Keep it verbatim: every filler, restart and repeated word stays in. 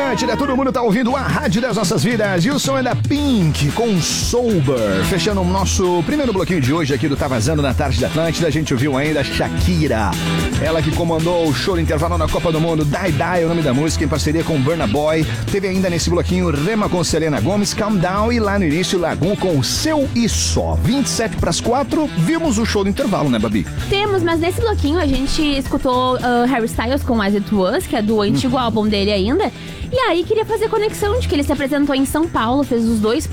Atlântida, todo mundo tá ouvindo a rádio das nossas vidas. E o som é da Pink com Sober. Fechando o nosso primeiro bloquinho de hoje aqui do Tá Vazando na Tarde da Atlântida, a gente ouviu ainda a Shakira. Ela que comandou o show do intervalo na Copa do Mundo, Die Die, o nome da música, em parceria com Burna Boy. Teve ainda nesse bloquinho Rema com Selena Gomez, Calm Down, e lá no início Lagoon com Seu e Só. vinte e sete para as quatro, vimos o show do intervalo, né, Babi? Temos, mas nesse bloquinho a gente escutou uh, Harry Styles com As It Was, que é do antigo hum. álbum dele ainda. E aí queria fazer conexão de que ele se apresentou em São Paulo, fez os dois